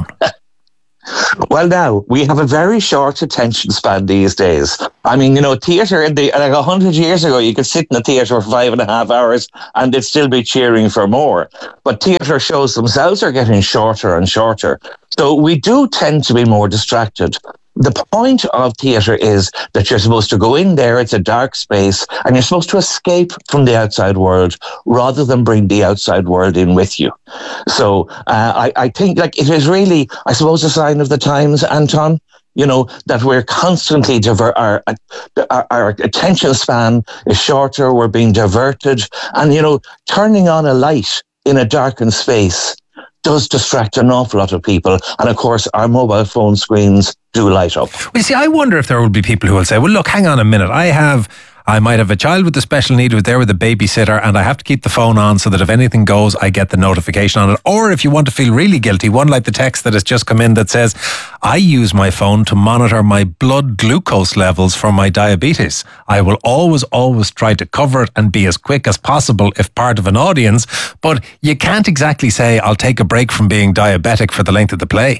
Well, now, we have a very short attention span these days. I mean, you know, theatre, in the like a hundred years ago, you could sit in a theatre for five and a half hours and they'd still be cheering for more. But theatre shows themselves are getting shorter and shorter. So we do tend to be more distracted. The point of theatre is that you're supposed to go in there, it's a dark space, and you're supposed to escape from the outside world rather than bring the outside world in with you. So uh, I, I think like it is really, I suppose, a sign of the times, Anton, you know, that we're constantly, diver- our, our, our attention span is shorter, we're being diverted, and, you know, turning on a light in a darkened space does distract an awful lot of people. And of course, our mobile phone screens do light up. Well, you see, I wonder if there will be people who will say, well, look, hang on a minute. I have... I might have a child with a special need who's there with a babysitter and I have to keep the phone on so that if anything goes, I get the notification on it. Or if you want to feel really guilty, one like the text that has just come in that says, I use my phone to monitor my blood glucose levels for my diabetes. I will always, always try to cover it and be as quick as possible if part of an audience. But you can't exactly say, I'll take a break from being diabetic for the length of the play.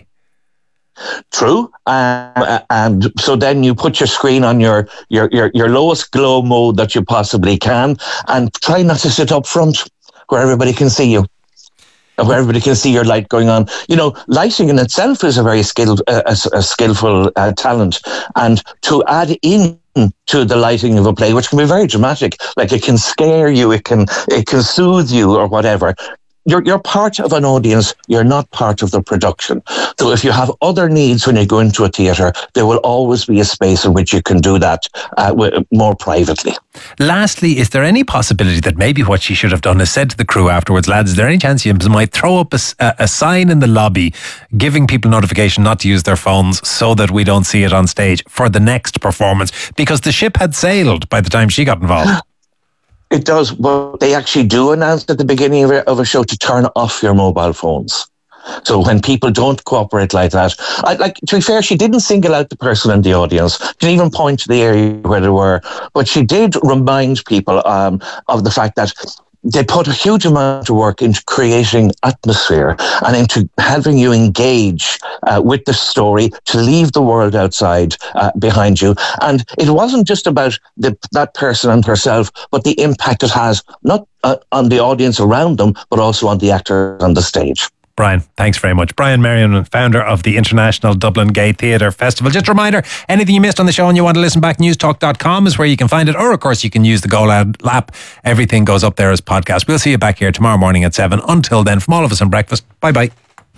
True, um, and so then you put your screen on your, your, your, your lowest glow mode that you possibly can, and try not to sit up front where everybody can see you, where everybody can see your light going on. You know, lighting in itself is a very skilled, uh, a, a skillful uh, talent, and to add in to the lighting of a play, which can be very dramatic, like it can scare you, it can it can soothe you, or whatever. You're, you're part of an audience, you're not part of the production. So if you have other needs when you go into a theatre, there will always be a space in which you can do that uh, more privately. Lastly, is there any possibility that maybe what she should have done is said to the crew afterwards, lads, is there any chance you might throw up a, a sign in the lobby giving people notification not to use their phones so that we don't see it on stage for the next performance? Because the ship had sailed by the time she got involved. It does, but they actually do announce at the beginning of a, of a show to turn off your mobile phones. So when people don't cooperate like that, I, like to be fair, she didn't single out the person in the audience. She didn't even point to the area where they were, but she did remind people um, of the fact that they put a huge amount of work into creating atmosphere and into having you engage uh, with the story to leave the world outside uh, behind you. And it wasn't just about the, that person and herself, but the impact it has, not uh, on the audience around them, but also on the actors on the stage. Brian, thanks very much. Brian Merriman, founder of the International Dublin Gay Theatre Festival. Just a reminder, anything you missed on the show and you want to listen back, newstalk dot com is where you can find it. Or, of course, you can use the Go Loud app. Everything goes up there as podcast. We'll see you back here tomorrow morning at seven. Until then, from all of us on Breakfast, bye-bye.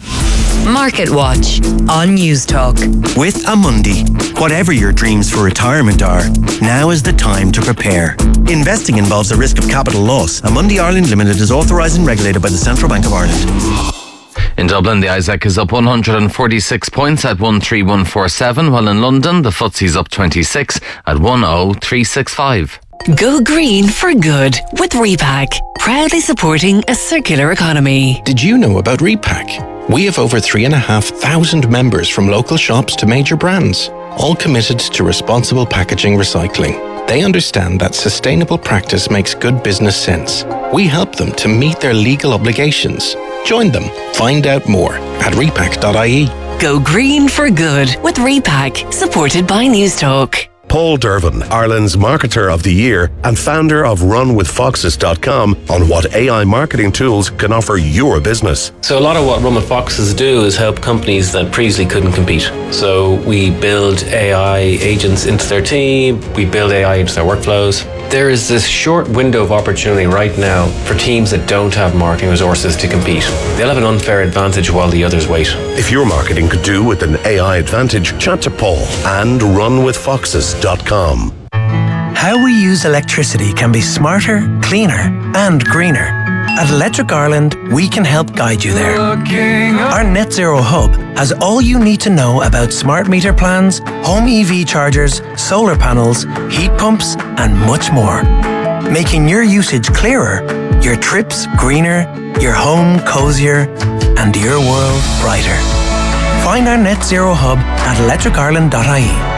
Market Watch on Newstalk. With Amundi, whatever your dreams for retirement are, now is the time to prepare. Investing involves a risk of capital loss. Amundi Ireland Limited is authorised and regulated by the Central Bank of Ireland. In Dublin, the I S A C is up one hundred forty-six points at one three one four seven, while in London, the F T S E's up twenty-six at one oh three six five. Go green for good with Repack, proudly supporting a circular economy. Did you know about Repack? We have over three and a half thousand members from local shops to major brands, all committed to responsible packaging recycling. They understand that sustainable practice makes good business sense. We help them to meet their legal obligations. Join them. Find out more at repack dot I E. Go green for good with Repack, supported by Newstalk. Paul Dervin, Ireland's Marketer of the Year and founder of run with foxes dot com, on what A I marketing tools can offer your business. So a lot of what Run with Foxes do is help companies that previously couldn't compete. So we build A I agents into their team, we build A I into their workflows. There is this short window of opportunity right now for teams that don't have marketing resources to compete. They'll have an unfair advantage while the others wait. If your marketing could do with an A I advantage, chat to Paul and run with foxes dot com. How we use electricity can be smarter, cleaner and greener. At Electric Ireland, we can help guide you there. Our Net Zero Hub has all you need to know about smart meter plans, home E V chargers, solar panels, heat pumps and much more. Making your usage clearer, your trips greener, your home cozier and your world brighter. Find our Net Zero Hub at electric ireland dot I E.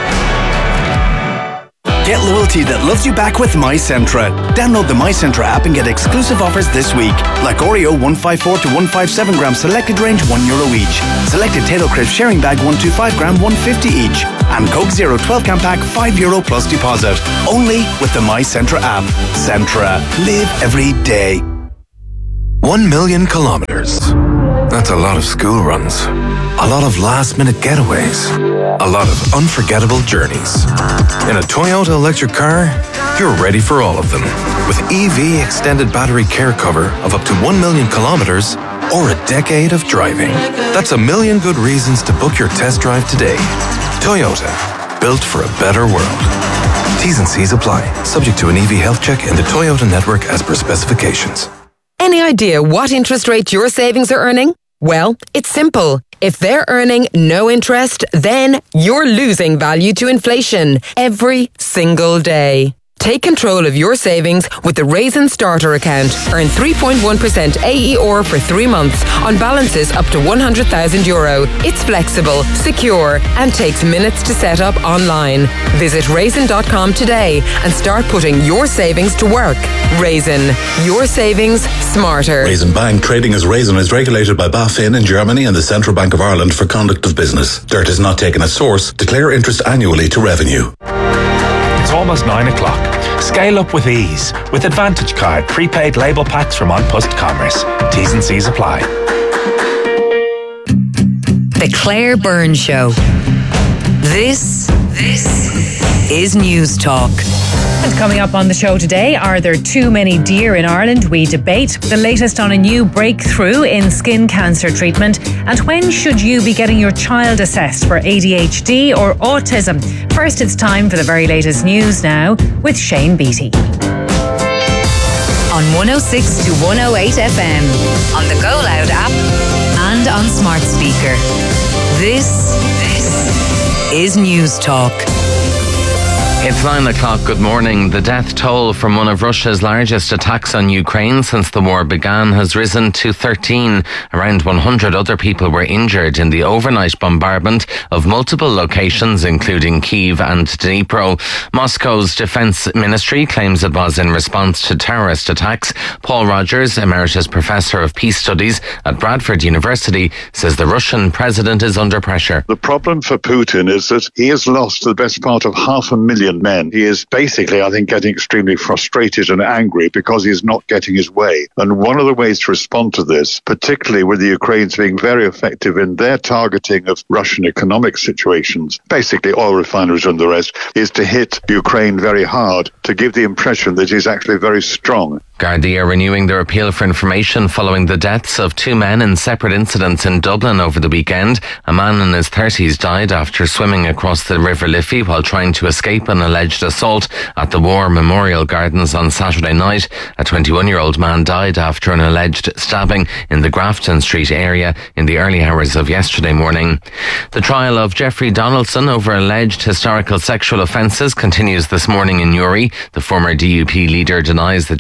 Get loyalty that loves you back with MyCentra. Download the MyCentra app and get exclusive offers this week. Like Oreo one fifty-four to one fifty-seven gram selected range one euro each. Selected Tato Crisp sharing bag one twenty-five gram one fifty each. And Coke Zero twelve can pack five euro plus deposit. Only with the MyCentra app. Centra. Live every day. One million kilometers. That's a lot of school runs. A lot of last minute getaways. A lot of unforgettable journeys. In a Toyota electric car, you're ready for all of them. With E V extended battery care cover of up to one million kilometers or a decade of driving. That's a million good reasons to book your test drive today. Toyota, built for a better world. T's and C's apply. Subject to an E V health check in the Toyota network as per specifications. Any idea what interest rate your savings are earning? Well, it's simple. If they're earning no interest, then you're losing value to inflation every single day. Take control of your savings with the Raisin Starter account. Earn three point one percent A E R for three months on balances up to one hundred thousand euro. It's flexible, secure, and takes minutes to set up online. Visit raisin dot com today and start putting your savings to work. Raisin, your savings smarter. Raisin Bank, trading as Raisin, is regulated by BaFin in Germany and the Central Bank of Ireland for conduct of business. Dirt is not taken at source. Declare interest annually to revenue. It's almost nine o'clock. Scale up with ease with Advantage Card prepaid label packs from An Post Commerce. T's and C's apply. The Claire Byrne Show. This, this is News Talk. And coming up on the show today, are there too many deer in Ireland? We debate the latest on a new breakthrough in skin cancer treatment. And when should you be getting your child assessed for A D H D or autism? First, it's time for the very latest news now with Shane Beattie. On one oh six to one oh eight F M, on the Go Loud app and on smart speaker. This, this is News Talk. It's nine o'clock. Good morning. The death toll from one of Russia's largest attacks on Ukraine since the war began has risen to thirteen. Around one hundred other people were injured in the overnight bombardment of multiple locations, including Kyiv and Dnipro. Moscow's defense ministry claims it was in response to terrorist attacks. Paul Rogers, Emeritus Professor of Peace Studies at Bradford University, says the Russian president is under pressure. The problem for Putin is that he has lost the best part of half a million men. He is basically, I think, getting extremely frustrated and angry because he's not getting his way. And one of the ways to respond to this, particularly with the Ukrainians being very effective in their targeting of Russian economic situations, basically oil refineries and the rest, is to hit Ukraine very hard to give the impression that he's actually very strong. Gardaí are renewing their appeal for information following the deaths of two men in separate incidents in Dublin over the weekend. A man in his thirties died after swimming across the River Liffey while trying to escape an alleged assault at the War Memorial Gardens on Saturday night. A twenty-one-year-old man died after an alleged stabbing in the Grafton Street area in the early hours of yesterday morning. The trial of Jeffrey Donaldson over alleged historical sexual offences continues this morning in Newry. The former D U P leader denies the charges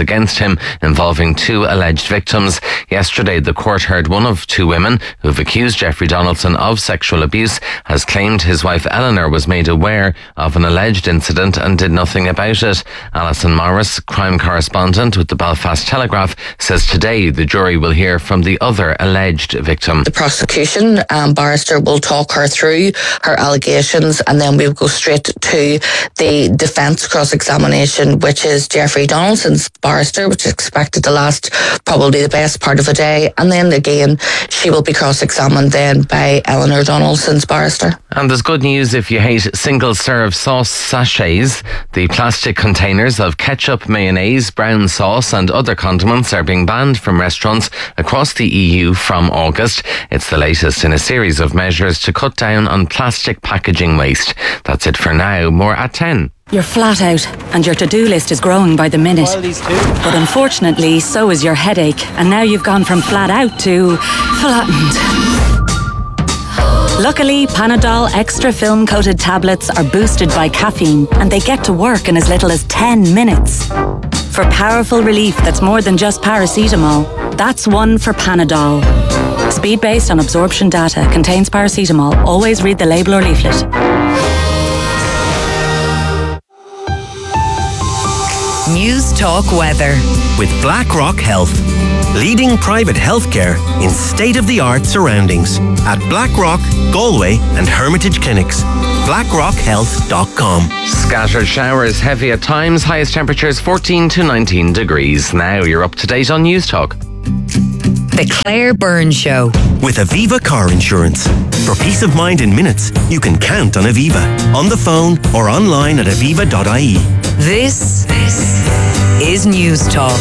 against him involving two alleged victims. Yesterday, the court heard one of two women who've accused Jeffrey Donaldson of sexual abuse has claimed his wife Eleanor was made aware of an alleged incident and did nothing about it. Alison Morris, crime correspondent with the Belfast Telegraph, says today the jury will hear from the other alleged victim. The prosecution um, barrister will talk her through her allegations, and then we'll go straight to the defence cross-examination, which is Jeffrey Donaldson's barrister, which is expected to last probably the best part of a day. And then again, she will be cross-examined then by Eleanor Donaldson's barrister. And there's good news if you hate single-serve sauce sachets. The plastic containers of ketchup, mayonnaise, brown sauce and other condiments are being banned from restaurants across the E U from August. It's the latest in a series of measures to cut down on plastic packaging waste. That's it for now. More at ten. You're flat out and your to-do list is growing by the minute. But unfortunately, so is your headache. And now you've gone from flat out to flattened. Luckily, Panadol extra film-coated tablets are boosted by caffeine and they get to work in as little as ten minutes. For powerful relief that's more than just paracetamol, that's one for Panadol. Speed based on absorption data, contains paracetamol. Always read the label or leaflet. News Talk Weather. With BlackRock Health. Leading private healthcare in state-of-the-art surroundings at BlackRock, Galway and Hermitage Clinics. blackrock health dot com. Scattered showers, heavy at times, highest temperatures fourteen to nineteen degrees. Now you're up to date on News Talk. The Claire Byrne Show. With Aviva Car Insurance. For peace of mind in minutes, you can count on Aviva. On the phone or online at aviva dot I E. This, this is News Talk.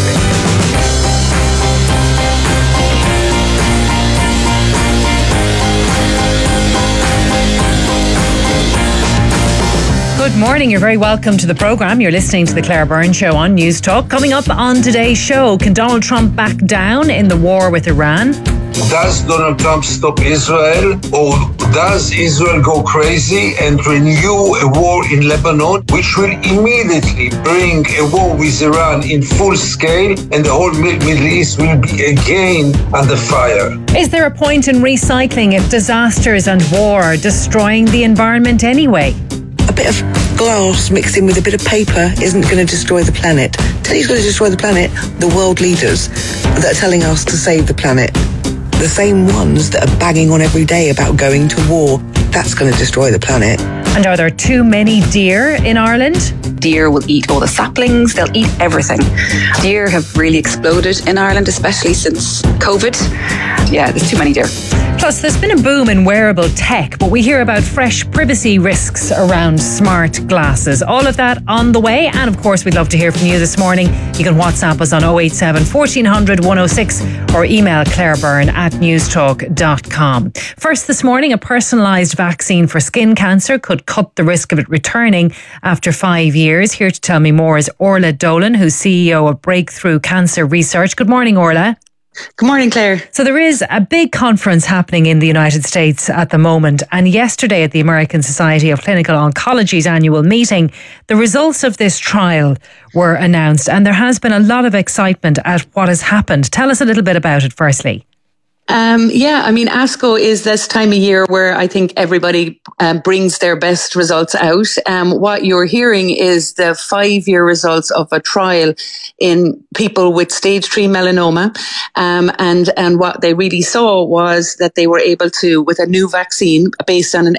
Good morning. You're very welcome to the programme. You're listening to the Claire Byrne Show on News Talk. Coming up on today's show, can Donald Trump back down in the war with Iran? Does Donald Trump stop Israel, or does Israel go crazy and renew a war in Lebanon, which will immediately bring a war with Iran in full scale, and the whole Middle East will be again under fire? Is there a point in recycling if disasters and war are destroying the environment anyway? A bit of glass mixed in with a bit of paper isn't going to destroy the planet. Tell you who's going to destroy the planet? The world leaders that are telling us to save the planet. The same ones that are banging on every day about going to war. That's going to destroy the planet. And are there too many deer in Ireland? Deer will eat all the saplings, they'll eat everything. Deer have really exploded in Ireland, especially since COVID. Yeah, there's too many deer. Plus, there's been a boom in wearable tech, but we hear about fresh privacy risks around smart glasses. All of that on the way. And of course, we'd love to hear from you this morning. You can WhatsApp us on oh eight seven, fourteen hundred, one oh six or email clairebyrne at newstalk dot com. First this morning, a personalised vaccine for skin cancer could cut the risk of it returning after five years. Here to tell me more is Orla Dolan, who's C E O of Breakthrough Cancer Research. Good morning, Orla. Good morning, Claire. So there is a big conference happening in the United States at the moment, and yesterday at the American Society of Clinical Oncology's annual meeting, the results of this trial were announced, and there has been a lot of excitement at what has happened. Tell us a little bit about it firstly. Um, yeah, I mean, ASCO is this time of year where I think everybody um, brings their best results out. Um, what you're hearing is the five-year results of a trial in people with stage three melanoma. Um, and, and what they really saw was that they were able to, with a new vaccine based on an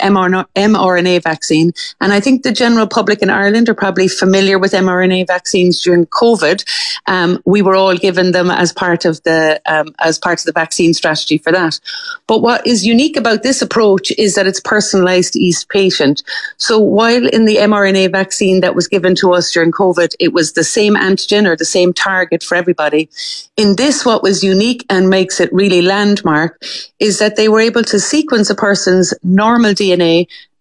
mRNA vaccine. And I think the general public in Ireland are probably familiar with mRNA vaccines during COVID. Um, we were all given them as part of the, um, as part of the vaccine strategy for that. But what is unique about this approach is that it's personalized to each patient. So while in the mRNA vaccine that was given to us during COVID, it was the same antigen or the same target for everybody. In this, what was unique and makes it really landmark is that they were able to sequence a person's normal D N A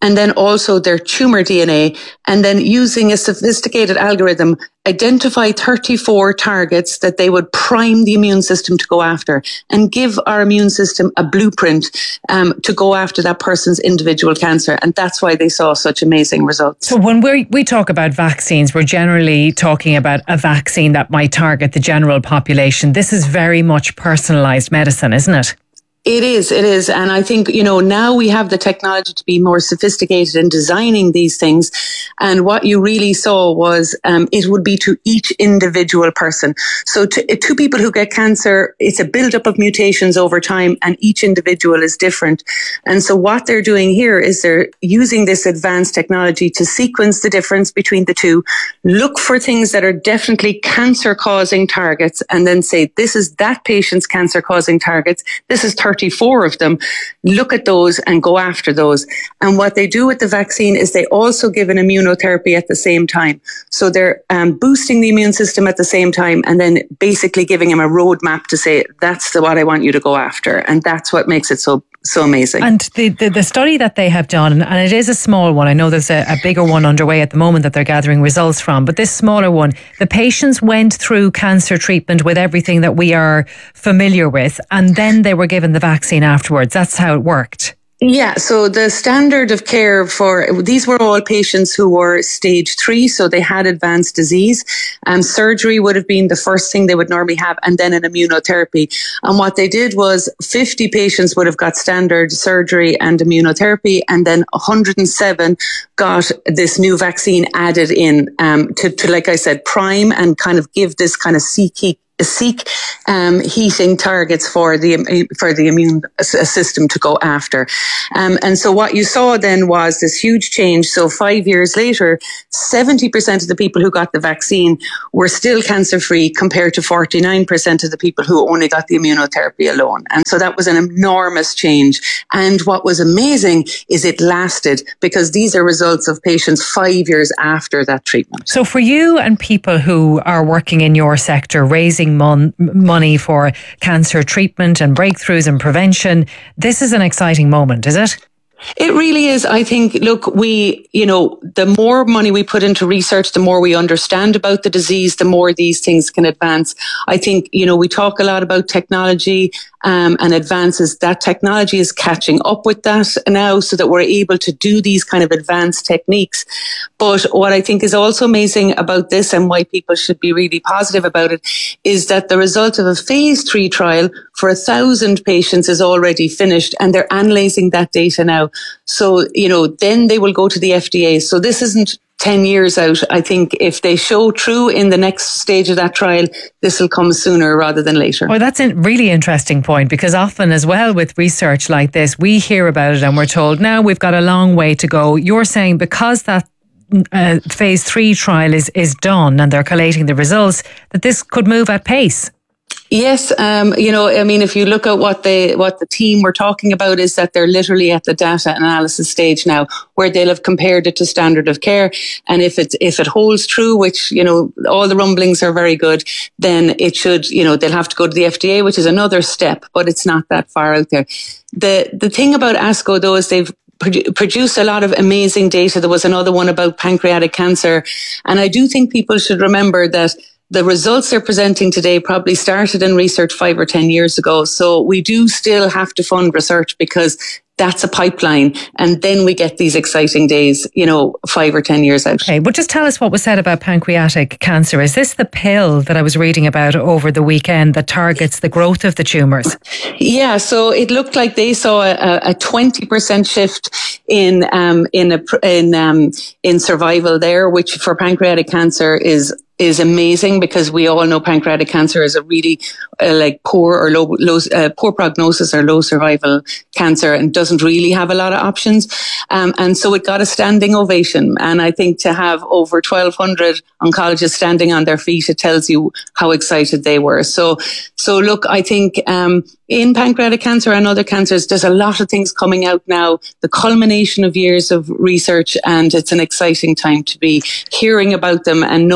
and then also their tumor D N A, and then using a sophisticated algorithm, identify thirty-four targets that they would prime the immune system to go after and give our immune system a blueprint um, to go after that person's individual cancer. And that's why they saw such amazing results. So when we we talk about vaccines, we're generally talking about a vaccine that might target the general population. This is very much personalized medicine, isn't it? It is, it is. And I think, you know, now we have the technology to be more sophisticated in designing these things. And what you really saw was um, it would be to each individual person. So to, to people who get cancer, it's a buildup of mutations over time, and each individual is different. And so what they're doing here is they're using this advanced technology to sequence the difference between the two, look for things that are definitely cancer-causing targets, and then say, this is that patient's cancer-causing targets. This is thirty-four of them. Look at those and go after those. And what they do with the vaccine is they also give an immunotherapy at the same time. So they're um, boosting the immune system at the same time, and then basically giving them a roadmap to say, that's the what I want you to go after. And that's what makes it so So amazing. And the, the, the study that they have done, and it is a small one, I know there's a, a bigger one underway at the moment that they're gathering results from, but this smaller one, the patients went through cancer treatment with everything that we are familiar with, and then they were given the vaccine afterwards. That's how it worked. Yeah, so the standard of care for, these were all patients who were stage three, so they had advanced disease. Um, surgery would have been the first thing they would normally have, and then an immunotherapy. And what they did was fifty patients would have got standard surgery and immunotherapy, and then one hundred seven got this new vaccine added in um, to, to, like I said, prime and kind of give this kind of seek seek um, heating targets for the for the immune system to go after. Um, and so what you saw then was this huge change. So five years later, seventy percent of the people who got the vaccine were still cancer-free compared to forty-nine percent of the people who only got the immunotherapy alone. And so that was an enormous change. And what was amazing is it lasted, because these are results of patients five years after that treatment. So for you and people who are working in your sector, raising Mon- money for cancer treatment and breakthroughs and prevention, this is an exciting moment, is it? It really is. I think, look, we, you know, the more money we put into research, the more we understand about the disease, the more these things can advance. I think, you know, we talk a lot about technology um, and advances. That technology is catching up with that now, so that we're able to do these kind of advanced techniques. But what I think is also amazing about this, and why people should be really positive about it, is that the result of a phase three trial for a thousand patients is already finished, and they're analysing that data now. So, you know, then they will go to the F D A. So this isn't ten years out. I think if they show true in the next stage of that trial, this will come sooner rather than later. Well, that's a really interesting point, because often as well with research like this, we hear about it and we're told, now we've got a long way to go. You're saying because that uh, phase three trial is, is done and they're collating the results, that this could move at pace. Yes, um, you know, I mean, if you look at what they, what the team were talking about, is that they're literally at the data analysis stage now, where they'll have compared it to standard of care. And if it, if it holds true, which, you know, all the rumblings are very good, then it should, you know, they'll have to go to the F D A, which is another step, but it's not that far out there. The, the thing about ASCO though is they've produced a lot of amazing data. There was another one about pancreatic cancer. And I do think people should remember that the results they're presenting today probably started in research five or ten years ago. So we do still have to fund research, because that's a pipeline. And then we get these exciting days, you know, five or ten years out. Okay, but just tell us what was said about pancreatic cancer. Is this the pill that I was reading about over the weekend that targets the growth of the tumours? Yeah, so it looked like they saw a, a twenty percent shift in um, in a, in um, in survival there, which for pancreatic cancer is is amazing, because we all know pancreatic cancer is a really uh, like poor or low, low uh, poor prognosis or low survival cancer, and doesn't really have a lot of options. Um, and so it got a standing ovation. And I think to have over twelve hundred oncologists standing on their feet, it tells you how excited they were. So, so look, I think um, in pancreatic cancer and other cancers, there's a lot of things coming out now, the culmination of years of research, and it's an exciting time to be hearing about them and knowing these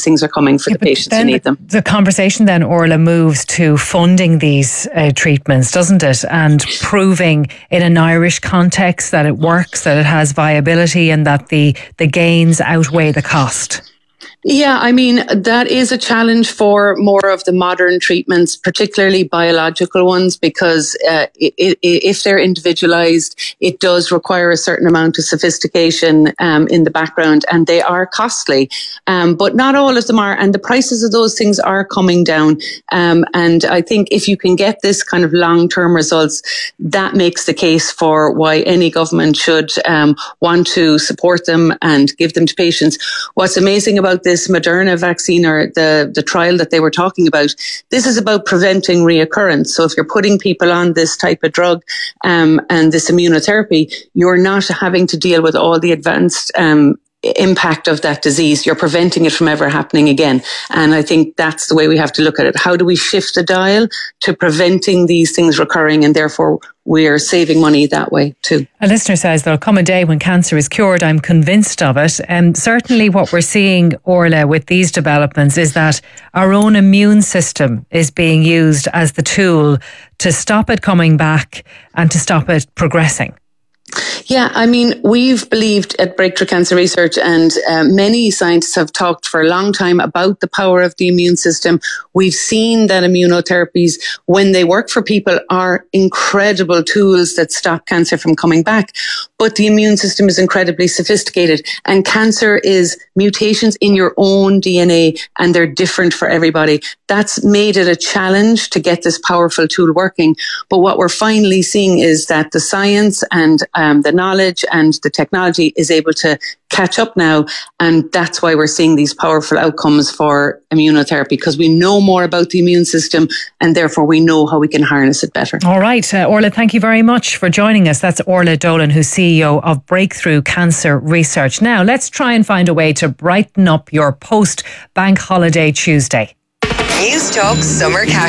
these things are coming for yeah, the patients who need them. The conversation then, Orla, moves to funding these uh, treatments, doesn't it? And proving in an Irish context that it works, that it has viability, and that the, the gains outweigh the cost. Yeah, I mean, that is a challenge for more of the modern treatments, particularly biological ones, because uh, it, it, if they're individualized, it does require a certain amount of sophistication um, in the background, and they are costly. Um, but not all of them are, and the prices of those things are coming down. Um, and I think if you can get this kind of long-term results, that makes the case for why any government should um, want to support them and give them to patients. What's amazing about this This Moderna vaccine, or the, the trial that they were talking about, this is about preventing reoccurrence. So if you're putting people on this type of drug um, and this immunotherapy, you're not having to deal with all the advanced um, impact of that disease. You're preventing it from ever happening again. And I think that's the way we have to look at it. How do we shift the dial to preventing these things recurring, and therefore we're saving money that way too. A listener says there'll come a day when cancer is cured. I'm convinced of it. And certainly what we're seeing, Orla, with these developments is that our own immune system is being used as the tool to stop it coming back and to stop it progressing. Yeah, I mean, we've believed at Breakthrough Cancer Research, and uh, many scientists have talked for a long time about the power of the immune system. We've seen that immunotherapies, when they work for people, are incredible tools that stop cancer from coming back. But the immune system is incredibly sophisticated, and cancer is mutations in your own D N A, and they're different for everybody. That's made it a challenge to get this powerful tool working. But what we're finally seeing is that the science and um, the knowledge and the technology is able to catch up now, and that's why we're seeing these powerful outcomes for immunotherapy, because we know more about the immune system, and therefore we know how we can harness it better. All right, uh, Orla, thank you very much for joining us. That's Orla Dolan, who's C E O of Breakthrough Cancer Research. Now, let's try and find a way to brighten up your post-bank holiday Tuesday. News Talk Summer Cash